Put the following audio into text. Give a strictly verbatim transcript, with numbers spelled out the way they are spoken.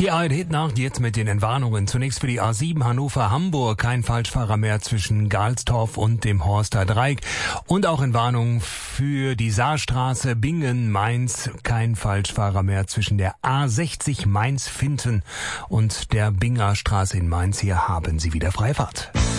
Die A R D-Nacht jetzt mit den Entwarnungen. Zunächst für die A sieben Hannover-Hamburg. Kein Falschfahrer mehr zwischen Galstorf und dem Horster Dreieck. Und auch Entwarnung für die Saarstraße Bingen-Mainz. Kein Falschfahrer mehr zwischen der A sechzig Mainz-Finten und der Bingerstraße in Mainz. Hier haben Sie wieder Freifahrt.